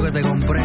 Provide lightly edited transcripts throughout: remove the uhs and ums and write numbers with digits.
que te compré.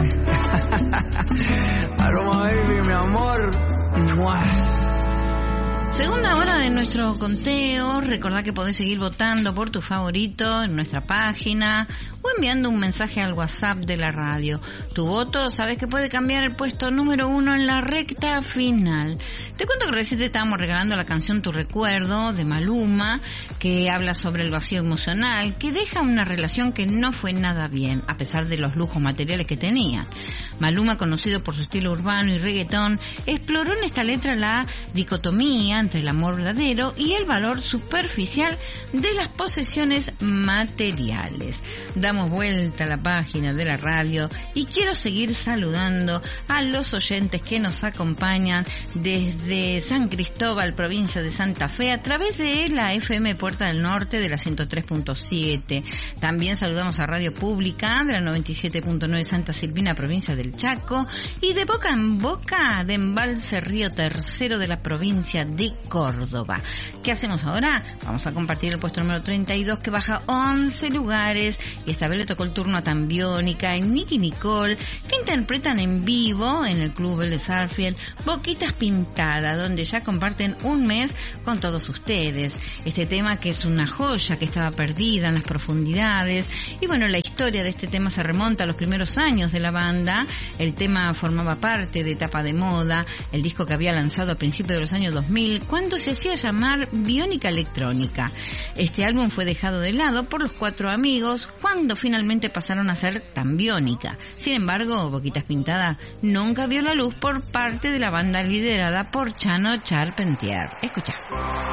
Aroma baby, mi amor. ¡Mua! Segunda hora de nuestro conteo. Recordá que podés seguir votando por tu favorito en nuestra página o enviando un mensaje al WhatsApp de la radio. Tu voto, sabes que puede cambiar el puesto número 1 en la recta final. Te cuento que recién te estábamos regalando la canción Tu Recuerdo de Maluma, que habla sobre el vacío emocional, que deja una relación que no fue nada bien, a pesar de los lujos materiales que tenían. Maluma, conocido por su estilo urbano y reggaetón, exploró en esta letra la dicotomía entre el amor verdadero y el valor superficial de las posesiones materiales. Damos vuelta a la página de la radio y quiero seguir saludando a los oyentes que nos acompañan desde San Cristóbal, provincia de Santa Fe, a través de la FM Puerta del Norte de la 103.7. También saludamos a Radio Pública de la 97.9 Santa Silvina, provincia del Chaco, y de boca en boca de Embalse Río Tercero de la provincia de Córdoba. ¿Qué hacemos ahora? Vamos a compartir el puesto número 32, que baja 11 lugares, y esta vez le tocó el turno a Tambiónica y Nicky Nicole, que interpretan en vivo en el Club Vélez Sarsfield Boquitas Pintadas, donde ya comparten un mes con todos ustedes. Este tema, que es una joya que estaba perdida en las profundidades, y bueno, la historia de este tema se remonta a los primeros años de la banda. El tema formaba parte de Etapa de Moda, el disco que había lanzado a principios de los años 2000, cuando se hacía llamar Biónica Electrónica. Este álbum fue dejado de lado por los 4 amigos cuando finalmente pasaron a ser Tambiónica. Sin embargo, Boquitas Pintadas nunca vio la luz por parte de la banda liderada por Chano Charpentier. Escucha.